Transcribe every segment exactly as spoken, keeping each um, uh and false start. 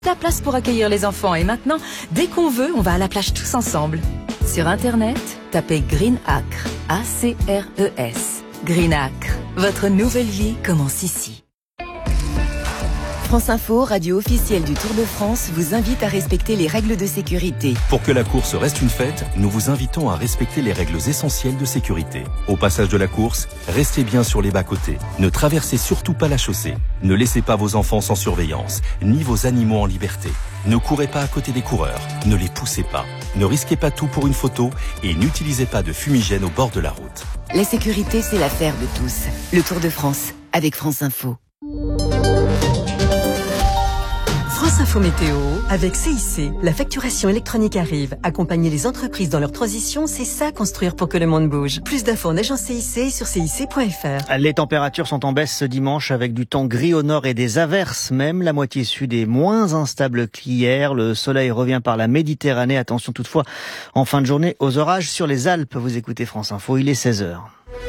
La place pour accueillir les enfants et maintenant, dès qu'on veut, on va à la plage tous ensemble. Sur Internet, tapez Green Acre, A C R E S. Green Acre, votre nouvelle vie commence ici. France Info, radio officielle du Tour de France, vous invite à respecter les règles de sécurité. Pour que la course reste une fête, nous vous invitons à respecter les règles essentielles de sécurité. Au passage de la course, restez bien sur les bas-côtés. Ne traversez surtout pas la chaussée. Ne laissez pas vos enfants sans surveillance, ni vos animaux en liberté. Ne courez pas à côté des coureurs. Ne les poussez pas. Ne risquez pas tout pour une photo et n'utilisez pas de fumigène au bord de la route. La sécurité, c'est l'affaire de tous. Le Tour de France, avec France Info. France Info Météo, avec C I C, la facturation électronique arrive. Accompagner les entreprises dans leur transition, c'est ça construire pour que le monde bouge. Plus d'infos en agence C I C sur C I C point F R. Les températures sont en baisse ce dimanche avec du temps gris au nord et des averses. Même la moitié sud est moins instable qu'hier. Le soleil revient par la Méditerranée. Attention toutefois, en fin de journée, aux orages sur les Alpes. Vous écoutez France Info, il est seize heures.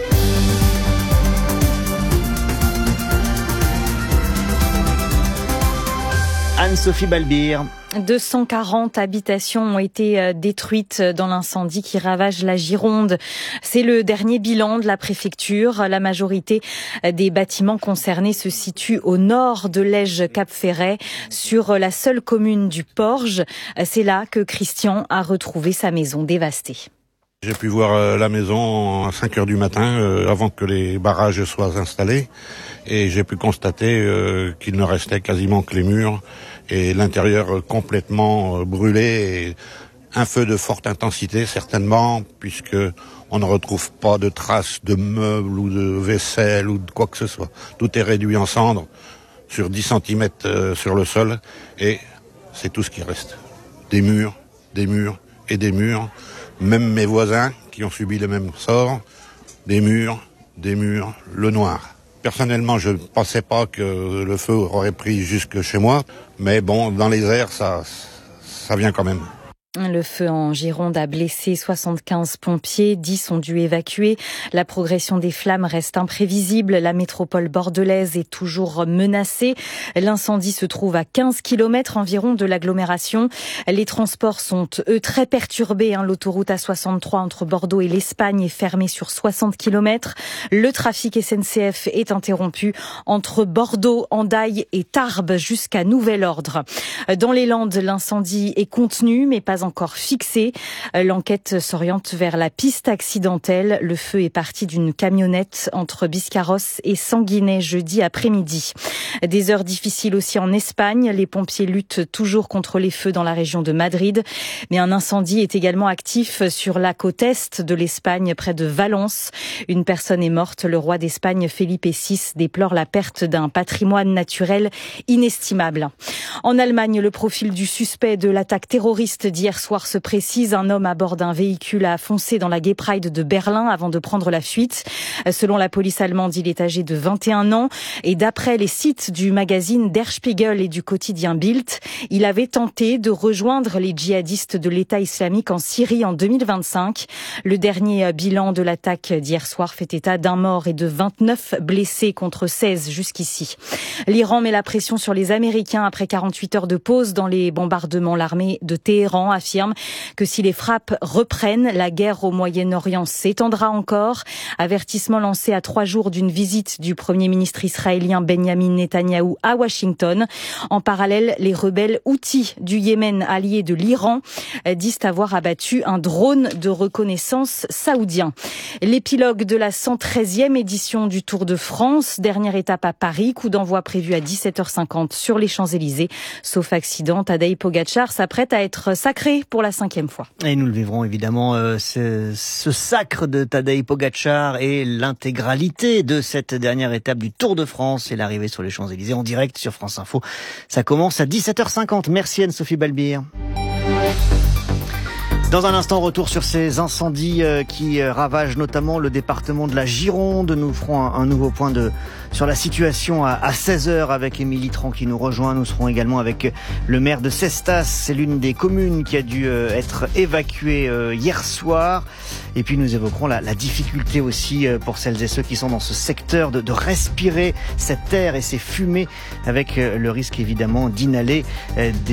Anne-Sophie Balbir. deux cent quarante habitations ont été détruites dans l'incendie qui ravage la Gironde. C'est le dernier bilan de la préfecture. La majorité des bâtiments concernés se situe au nord de Lège-Cap-Ferret, sur la seule commune du Porge. C'est là que Christian a retrouvé sa maison dévastée. J'ai pu voir la maison à cinq heures du matin, euh, avant que les barrages soient installés, et j'ai pu constater euh, qu'il ne restait quasiment que les murs et l'intérieur complètement euh, brûlé, et un feu de forte intensité certainement, puisque on ne retrouve pas de traces de meubles ou de vaisselle ou de quoi que ce soit. Tout est réduit en cendres sur dix centimètres euh, sur le sol, et c'est tout ce qui reste. Des murs, des murs et des murs. Même mes voisins qui ont subi le même sort, des murs, des murs, le noir. Personnellement, je ne pensais pas que le feu aurait pris jusque chez moi, mais bon, dans les airs, ça, ça vient quand même. Le feu en Gironde a blessé soixante-quinze pompiers, dix ont dû évacuer. La progression des flammes reste imprévisible. La métropole bordelaise est toujours menacée. L'incendie se trouve à quinze kilomètres environ de l'agglomération. Les transports sont, eux, très perturbés. L'autoroute A soixante-trois entre Bordeaux et l'Espagne est fermée sur soixante kilomètres. Le trafic S N C F est interrompu entre Bordeaux, Hendaye et Tarbes jusqu'à nouvel ordre. Dans les Landes, l'incendie est contenu, mais pas encore fixé. L'enquête s'oriente vers la piste accidentelle. Le feu est parti d'une camionnette entre Biscarrosse et Sanguinet jeudi après-midi. Des heures difficiles aussi en Espagne. Les pompiers luttent toujours contre les feux dans la région de Madrid. Mais un incendie est également actif sur la côte est de l'Espagne, près de Valence. Une personne est morte. Le roi d'Espagne, Felipe six, déplore la perte d'un patrimoine naturel inestimable. En Allemagne, le profil du suspect de l'attaque terroriste d'hier soir se précise. Un homme à bord d'un véhicule a foncé dans la Gay Pride de Berlin avant de prendre la fuite. Selon la police allemande, il est âgé de vingt et un ans. Et d'après les sites du magazine Der Spiegel et du quotidien Bild, il avait tenté de rejoindre les djihadistes de l'État islamique en Syrie en deux mille vingt-cinq. Le dernier bilan de l'attaque d'hier soir fait état d'un mort et de vingt-neuf blessés contre seize jusqu'ici. L'Iran met la pression sur les Américains après quarante-huit heures de pause dans les bombardements. L'armée de Téhéran affirme que si les frappes reprennent, la guerre au Moyen-Orient s'étendra encore. Avertissement lancé à trois jours d'une visite du Premier ministre israélien Benjamin Netanyahou à Washington. En parallèle, les rebelles Houthis du Yémen, alliés de l'Iran, disent avoir abattu un drone de reconnaissance saoudien. L'épilogue de la cent treizième édition du Tour de France, dernière étape à Paris, coup d'envoi prévu à dix-sept heures cinquante sur les Champs-Élysées. Sauf accident, Tadej Pogačar s'apprête à être sacré pour la cinquième fois. Et nous le vivrons évidemment, euh, ce, ce sacre de Tadej Pogačar et l'intégralité de cette dernière étape du Tour de France et l'arrivée sur les Champs-Élysées en direct sur France Info. Ça commence à dix-sept heures cinquante. Merci Anne-Sophie Balbir. Dans un instant, retour sur ces incendies qui ravagent notamment le département de la Gironde. Nous ferons un, un nouveau point de, sur la situation à, à seize heures avec Émilie Tran qui nous rejoint. Nous serons également avec le maire de Cestas. C'est l'une des communes qui a dû être évacuée hier soir. Et puis nous évoquerons la, la difficulté aussi pour celles et ceux qui sont dans ce secteur de, de respirer cet air et ces fumées avec le risque évidemment d'inhaler des